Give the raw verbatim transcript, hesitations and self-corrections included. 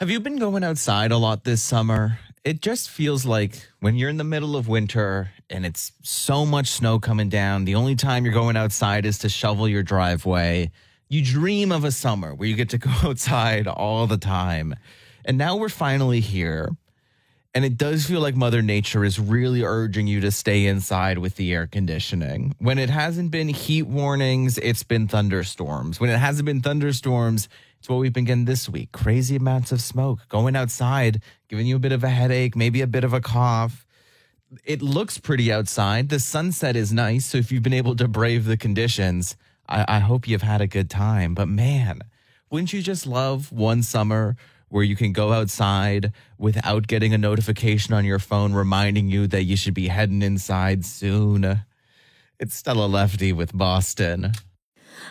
Have you been going outside a lot this summer? It just feels like when you're in the middle of winter and it's so much snow coming down, the only time you're going outside is to shovel your driveway. You dream of a summer where you get to go outside all the time. And now we're finally here. And it does feel like Mother Nature is really urging you to stay inside with the air conditioning. When it hasn't been heat warnings, it's been thunderstorms. When it hasn't been thunderstorms, it's what we've been getting this week. Crazy amounts of smoke. Going outside, giving you a bit of a headache, maybe a bit of a cough. It looks pretty outside. The sunset is nice. So if you've been able to brave the conditions, I, I hope you've had a good time. But man, wouldn't you just love one summer where you can go outside without getting a notification on your phone reminding you that you should be heading inside soon? It's Stella Lefty with Boston.